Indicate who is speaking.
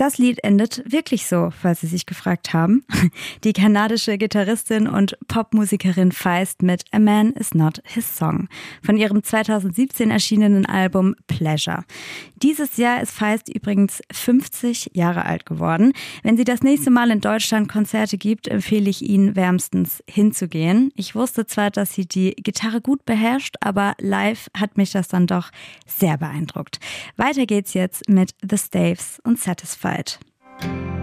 Speaker 1: Das Lied endet wirklich so, falls Sie sich gefragt haben. Die kanadische Gitarristin und Popmusikerin Feist mit A Man Is Not His Song von ihrem 2017 erschienenen Album Pleasure. Dieses Jahr ist Feist übrigens 50 Jahre alt geworden. Wenn sie das nächste Mal in Deutschland Konzerte gibt, empfehle ich Ihnen wärmstens hinzugehen. Ich wusste zwar, dass sie die Gitarre gut beherrscht, aber live hat mich das dann doch sehr beeindruckt. Weiter geht's jetzt mit The Staves und Satisfied.